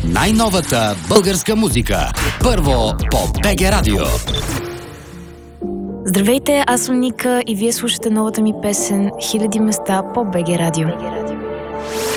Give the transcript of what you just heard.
най-новата българска музика. Първо по БГ Радио. Здравейте, аз съм Ника и вие слушате новата ми песен «Хиляди места» по БГ Радио.